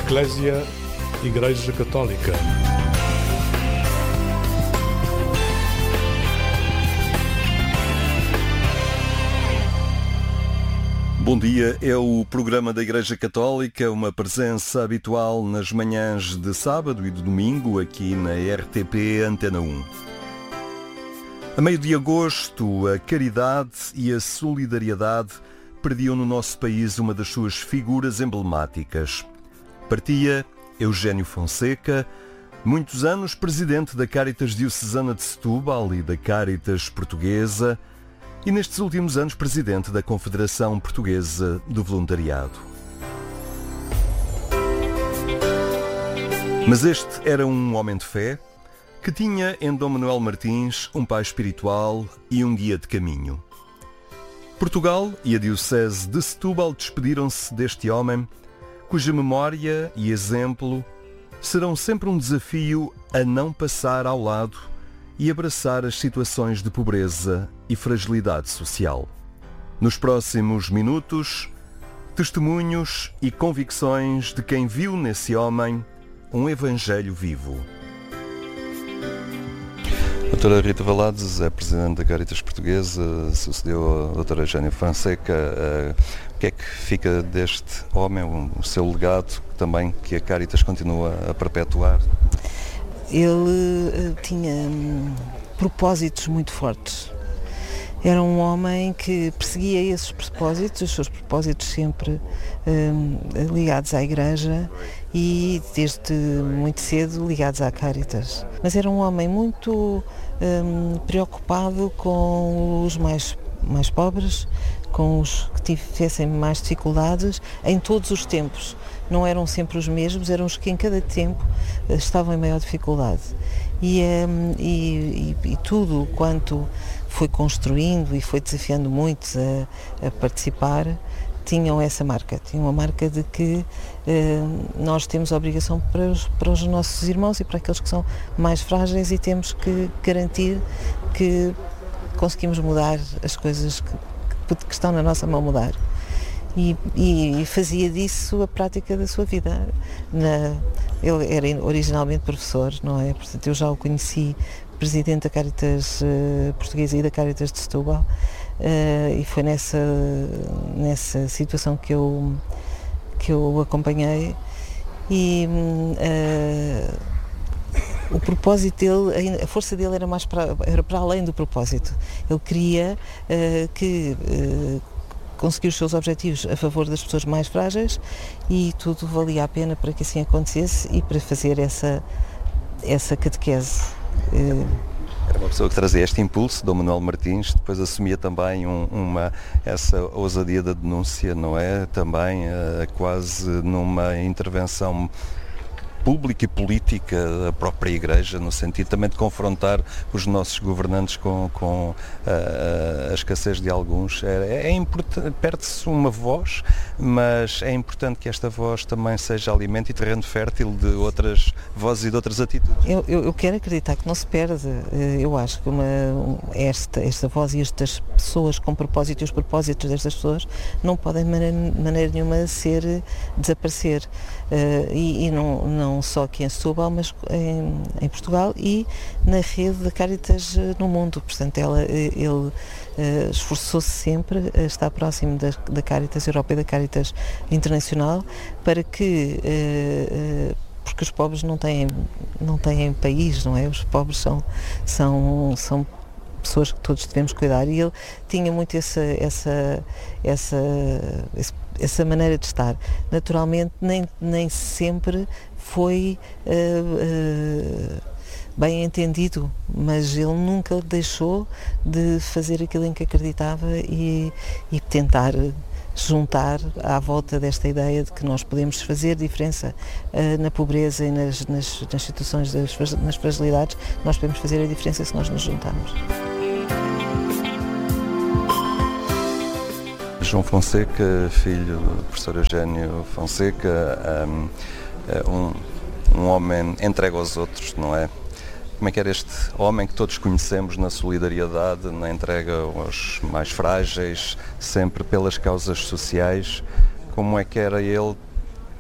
Eclésia, Igreja Católica. Bom dia, é o programa da Igreja Católica, uma presença habitual nas manhãs de sábado e de domingo aqui na RTP Antena 1. A meio de agosto, a caridade e a solidariedade perdiam no nosso país uma das suas figuras emblemáticas. Partia Eugênio Fonseca, muitos anos presidente da Cáritas Diocesana de Setúbal e da Cáritas Portuguesa, e nestes últimos anos presidente da Confederação Portuguesa do Voluntariado. Mas este era um homem de fé que tinha em Dom Manuel Martins um pai espiritual e um guia de caminho. Portugal e a Diocese de Setúbal despediram-se deste homem, cuja memória e exemplo serão sempre um desafio a não passar ao lado e abraçar as situações de pobreza e fragilidade social. Nos próximos minutos, testemunhos e convicções de quem viu nesse homem um evangelho vivo. A doutora Rita Valades é presidente da Cáritas Portuguesa, sucedeu a doutora Eugênio Fonseca. O que é que fica deste homem, o seu legado também que a Cáritas continua a perpetuar? Ele tinha propósitos muito fortes. Era um homem que perseguia esses propósitos, os seus propósitos sempre ligados à Igreja e desde muito cedo ligados à Cáritas. Mas era um homem muito preocupado com os mais pobres, com os que tivessem mais dificuldades em todos os tempos. Não eram sempre os mesmos, eram os que em cada tempo estavam em maior dificuldade. E tudo quanto foi construindo e foi desafiando muitos a participar, tinham essa marca. Tinham a marca de que nós temos a obrigação para os nossos irmãos e para aqueles que são mais frágeis e temos que garantir que conseguimos mudar as coisas que estão na nossa mão mudar. E fazia disso a prática da sua vida. Ele era originalmente professor, não é? Portanto, eu já o conheci presidente da Cáritas Portuguesa e da Cáritas de Setúbal, e foi nessa situação que eu o acompanhei. E o propósito dele, a força dele era para além do propósito. Ele queria conseguir os seus objetivos a favor das pessoas mais frágeis e tudo valia a pena para que assim acontecesse e para fazer essa catequese. Era uma pessoa que trazia este impulso, Dom Manuel Martins, depois assumia também essa ousadia da denúncia, não é? Também quase numa intervenção pública e política da própria Igreja, no sentido também de confrontar os nossos governantes com a escassez de alguns. É importante, perde-se uma voz, mas é importante que esta voz também seja alimento e terreno fértil de outras vozes e de outras atitudes. Eu quero acreditar que não se perde. Eu acho que esta voz e estas pessoas com propósito e os propósitos destas pessoas não podem de maneira nenhuma desaparecer. E não só aqui em Setúbal, mas em Portugal e na rede da Cáritas no mundo. Portanto, ele esforçou-se sempre a estar próximo da Cáritas Europa e da Cáritas Internacional para que porque os pobres não têm país, não é? Os pobres são pessoas que todos devemos cuidar, e ele tinha muito essa maneira de estar. Naturalmente nem sempre foi bem entendido, mas ele nunca deixou de fazer aquilo em que acreditava e tentar juntar à volta desta ideia de que nós podemos fazer diferença na pobreza e nas situações, nas fragilidades. Nós podemos fazer a diferença se nós nos juntarmos. João Fonseca, filho do professor Eugênio Fonseca, um homem entregue aos outros, não é? Como é que era este homem que todos conhecemos na solidariedade, na entrega aos mais frágeis, sempre pelas causas sociais? Como é que era ele